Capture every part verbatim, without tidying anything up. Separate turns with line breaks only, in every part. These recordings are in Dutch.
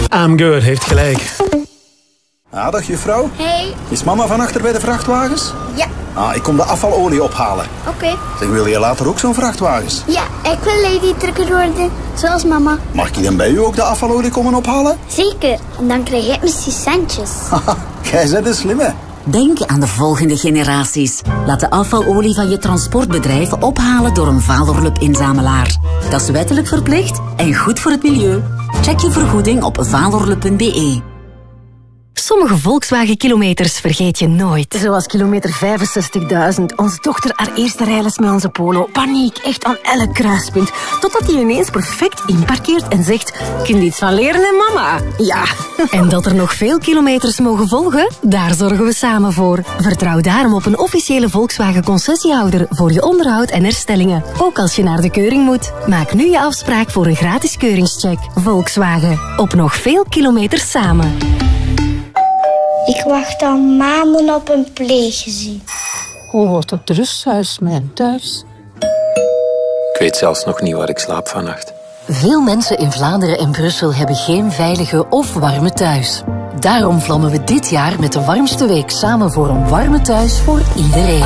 I'm good, heeft gelijk.
Ah, dag juffrouw.
Hey.
Is mama van achter bij de vrachtwagens?
Ja.
Ah, ik kom de afvalolie ophalen.
Oké. Okay.
Zeg, wil je later ook zo'n vrachtwagens?
Ja, ik wil lady trucker worden, zoals mama.
Mag ik dan bij u ook de afvalolie komen ophalen?
Zeker, en dan krijg ik misschien centjes.
Haha, jij bent een slimme.
Denk aan de volgende generaties. Laat de afvalolie van je transportbedrijf ophalen door een Valorlup-inzamelaar. Dat is wettelijk verplicht en goed voor het milieu. Check je vergoeding op valorlup punt b e.
Sommige Volkswagen-kilometers vergeet je nooit.
Zoals kilometer vijfenzestigduizend. Onze dochter haar eerste rijles met onze Polo. Paniek, echt aan elk kruispunt. Totdat hij ineens perfect inparkeert en zegt... Kind iets van leren, hè, mama? Ja.
En dat er nog veel kilometers mogen volgen? Daar zorgen we samen voor. Vertrouw daarom op een officiële Volkswagen-concessiehouder voor je onderhoud en herstellingen. Ook als je naar de keuring moet. Maak nu je afspraak voor een gratis keuringscheck. Volkswagen. Op nog veel kilometers samen.
Ik wacht al maanden op een pleeggezin.
Hoe wordt het rusthuis mijn thuis?
Ik weet zelfs nog niet waar ik slaap vannacht.
Veel mensen in Vlaanderen en Brussel hebben geen veilige of warme thuis. Daarom vlammen we dit jaar met de warmste week samen voor een warme thuis voor iedereen.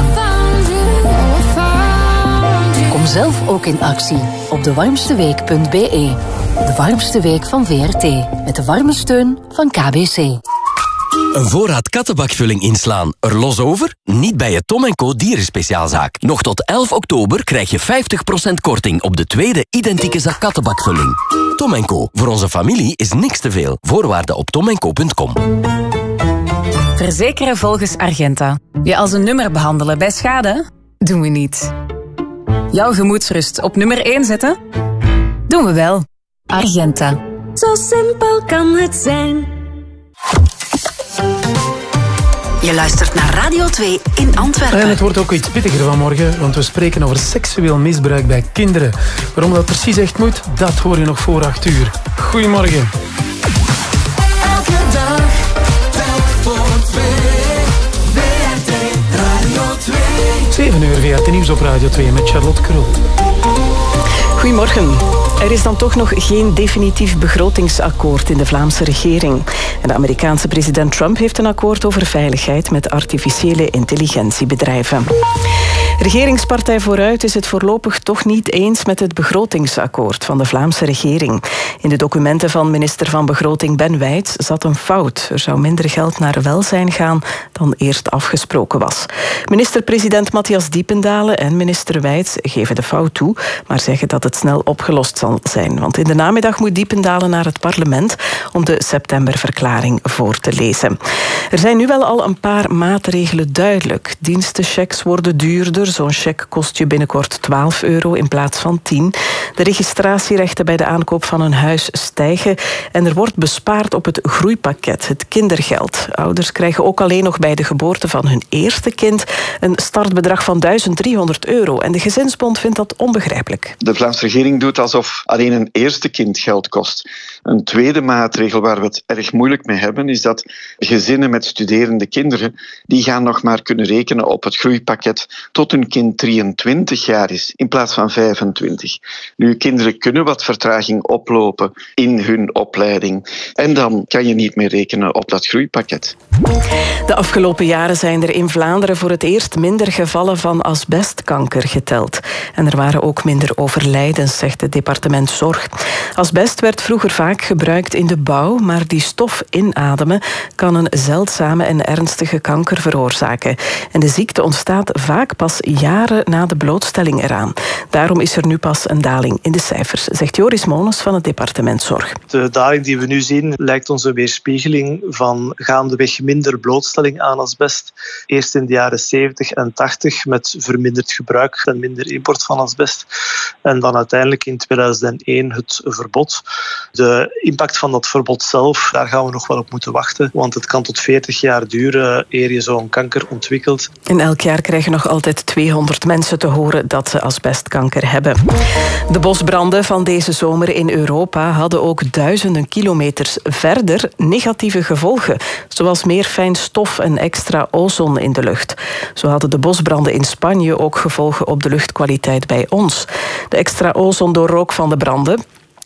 Kom zelf ook in actie op de warmste week punt b e. De warmste week van V R T. Met de warme steun van K B C.
Een voorraad kattenbakvulling inslaan. Er los over? Niet bij je Tom en Co dierenspeciaalzaak. Nog tot elf oktober krijg je vijftig procent korting op de tweede identieke zak kattenbakvulling. Tom en Co. Voor onze familie is niks te veel. Voorwaarden op tom en co punt com.
Verzekeren volgens Argenta. Je als een nummer behandelen bij schade? Doen we niet. Jouw gemoedsrust op nummer één zetten? Doen we wel. Argenta.
Zo simpel kan het zijn.
Je luistert naar Radio twee in Antwerpen.
En het wordt ook iets pittiger vanmorgen, want we spreken over seksueel misbruik bij kinderen. Waarom dat precies echt moet, dat hoor je nog voor acht uur. Goedemorgen.
Elke dag, telk voor twee. V R T Radio twee.
zeven uur V R T Nieuws op Radio twee met Charlotte Krul.
Goedemorgen. Er is dan toch nog geen definitief begrotingsakkoord in de Vlaamse regering. En de Amerikaanse president Trump heeft een akkoord over veiligheid met artificiële intelligentiebedrijven. Regeringspartij Vooruit is het voorlopig toch niet eens met het begrotingsakkoord van de Vlaamse regering. In de documenten van minister van Begroting Ben Wijts zat een fout. Er zou minder geld naar welzijn gaan dan eerst afgesproken was. Minister-president Matthias Diependalen en minister Wijts geven de fout toe, maar zeggen dat het snel opgelost zal zijn. Want in de namiddag moet Diependalen naar het parlement om de septemberverklaring voor te lezen. Er zijn nu wel al een paar maatregelen duidelijk. Dienstenchecks worden duurder. Zo'n cheque kost je binnenkort twaalf euro in plaats van tien. De registratierechten bij de aankoop van een huis stijgen. En er wordt bespaard op het groeipakket, het kindergeld. Ouders krijgen ook alleen nog bij de geboorte van hun eerste kind een startbedrag van duizend driehonderd euro. En de Gezinsbond vindt dat onbegrijpelijk.
De Vlaamse regering doet alsof alleen een eerste kind geld kost. Een tweede maatregel waar we het erg moeilijk mee hebben, is dat gezinnen met studerende kinderen, die gaan nog maar kunnen rekenen op het groeipakket tot hun kind drieëntwintig jaar is, in plaats van vijfentwintig. Nu, kinderen kunnen wat vertraging oplopen in hun opleiding. En dan kan je niet meer rekenen op dat groeipakket.
De afgelopen jaren zijn er in Vlaanderen voor het eerst minder gevallen van asbestkanker geteld. En er waren ook minder overlijdens, zegt het departement Zorg. Asbest werd vroeger vaak gebruikt in de bouw, maar die stof inademen kan een zeldzame en ernstige kanker veroorzaken. En de ziekte ontstaat vaak pas jaren na de blootstelling eraan. Daarom is er nu pas een daling in de cijfers, zegt Joris Mones van het departement Zorg.
De daling die we nu zien lijkt ons een weerspiegeling van gaandeweg minder blootstelling aan asbest. Eerst in de jaren zeventig en tachtig met verminderd gebruik en minder import van asbest. En dan uiteindelijk in tweeduizend één het verbod. De impact van dat verbod zelf, daar gaan we nog wel op moeten wachten. Want het kan tot veertig jaar duren eer je zo'n kanker ontwikkelt.
En elk jaar krijgen nog altijd tweehonderd mensen te horen dat ze asbestkanker hebben. De bosbranden van deze zomer in Europa hadden ook duizenden kilometers verder negatieve gevolgen. Zoals meer fijn stof en extra ozon in de lucht. Zo hadden de bosbranden in Spanje ook gevolgen op de luchtkwaliteit bij ons. De extra ozon door rook van de branden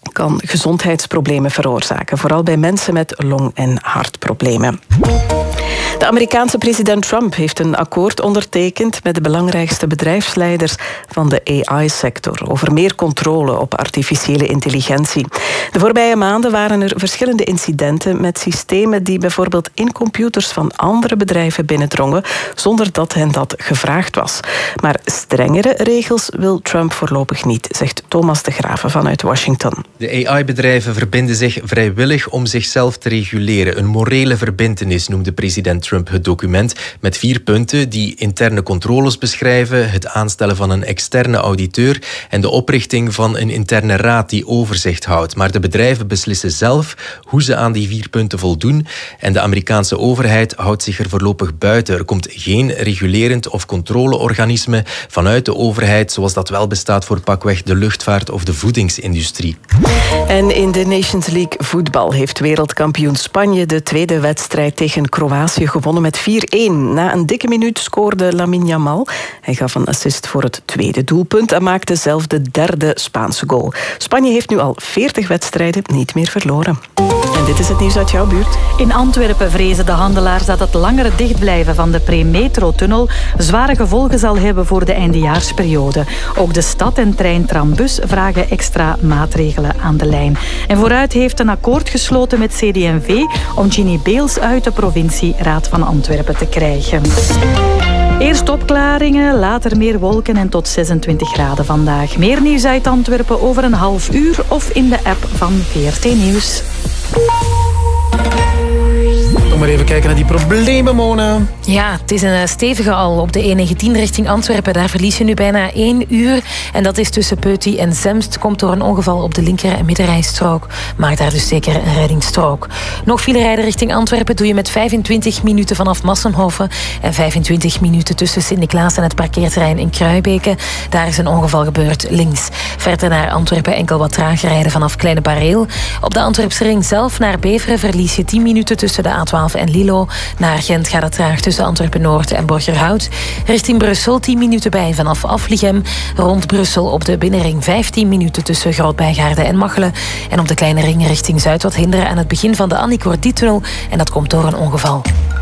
kan gezondheidsproblemen veroorzaken, vooral bij mensen met long- en hartproblemen. De Amerikaanse president Trump heeft een akkoord ondertekend met de belangrijkste bedrijfsleiders van de A I-sector over meer controle op artificiële intelligentie. De voorbije maanden waren er verschillende incidenten met systemen die bijvoorbeeld in computers van andere bedrijven binnendrongen zonder dat hen dat gevraagd was. Maar strengere regels wil Trump voorlopig niet, zegt Thomas de Graven vanuit Washington.
De A I-bedrijven verbinden zich vrijwillig om zichzelf te reguleren. Een morele verbintenis noemde president Trump het document met vier punten die interne controles beschrijven, het aanstellen van een externe auditeur en de oprichting van een interne raad die overzicht houdt. Maar de bedrijven beslissen zelf hoe ze aan die vier punten voldoen en de Amerikaanse overheid houdt zich er voorlopig buiten. Er komt geen regulerend of controleorganisme vanuit de overheid zoals dat wel bestaat voor pakweg de luchtvaart of de voedingsindustrie.
En in de Nations League voetbal heeft wereldkampioen Spanje de tweede wedstrijd tegen Kroatië gewonnen met vier-een. Na een dikke minuut scoorde Lamine Yamal. Hij gaf een assist voor het tweede doelpunt en maakte zelf de derde Spaanse goal. Spanje heeft nu al veertig wedstrijden niet meer verloren. En dit is het nieuws uit jouw buurt.
In Antwerpen vrezen de handelaars dat het langere dichtblijven van de pre-metro-tunnel zware gevolgen zal hebben voor de eindejaarsperiode. Ook de stad en trein-trambus vragen extra maatregelen aan de lijn. En vooruit heeft een akkoord gesloten met C D en V om Ginny Beels uit de provincie Raad van Antwerpen te krijgen. Eerst opklaringen, later meer wolken en tot zesentwintig graden vandaag. Meer nieuws uit Antwerpen over een half uur of in de app van V R T Nieuws.
Kom maar even kijken naar die problemen, Mona.
Ja, het is een stevige al op de E negentien richting Antwerpen. Daar verlies je nu bijna één uur. En dat is tussen Peuty en Zemst. Komt door een ongeval op de linker- en middenrijstrook. Maakt daar dus zeker een reddingsstrook. Nog file rijden richting Antwerpen doe je met vijfentwintig minuten vanaf Massenhoven. En vijfentwintig minuten tussen Sint-Niklaas en het parkeerterrein in Kruibeke. Daar is een ongeval gebeurd links. Verder naar Antwerpen enkel wat trager rijden vanaf Kleine Bareel. Op de Antwerpse ring zelf naar Beveren verlies je tien minuten tussen de A twaalf en Lilo. Naar Gent gaat het traag tussen Antwerpen-Noord en Borgerhout. Richting Brussel tien minuten bij vanaf Aflichem. Rond Brussel op de binnenring vijftien minuten tussen Groot-Bijgaarde en Machelen. En op de kleine ring richting Zuid wat hinderen aan het begin van de Annie Cordy-tunnel. En dat komt door een ongeval.